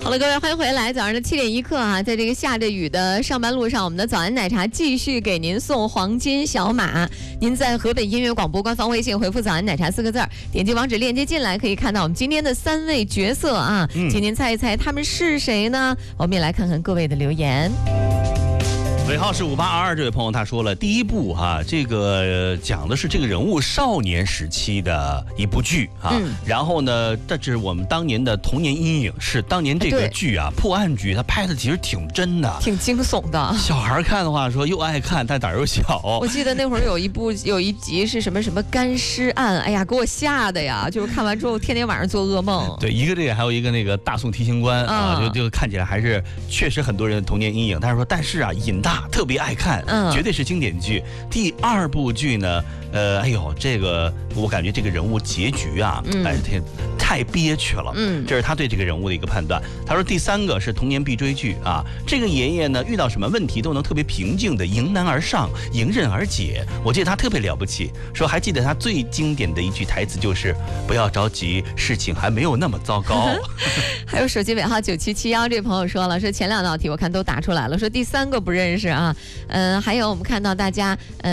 好了，各位，欢迎回来。早上的7点1刻啊，在这个下着雨的上班路上，我们的早安奶茶继续给您送黄金小马。您在河北音乐广播官方微信回复"早安奶茶"4个字，点击网址链接进来，可以看到我们今天的3位角色啊，请您猜一猜他们是谁呢？我们也来看看各位的留言。 尾号是5822，这位朋友他说了，第一部这个讲的是这个人物少年时期的一部剧然后呢，这是我们当年的童年阴影，是当年这个剧破案剧，他拍的其实挺真的， 挺惊悚的。 小孩看的话说又爱看，但胆儿又小。 我记得那会儿有一集是什么干尸案，哎呀，给我吓的呀！就是看完之后天天晚上做噩梦。 对，一个这个，还有一个那个大宋提刑官就看起来还是确实很多人的童年阴影。但是瘾大。特别爱看，绝对是经典剧。第二部剧呢，这个我感觉这个人物结局太憋屈了，这是他对这个人物的一个判断。他说第三个是童年必追剧这个爷爷呢遇到什么问题都能特别平静的迎难而上，迎刃而解。我记得他特别了不起，说还记得他最经典的一句台词就是不要着急，事情还没有那么糟糕。 还有手机尾号9771，这位朋友说了，说前2道题我看都答出来了，说第3个不认识啊。还有我们看到大家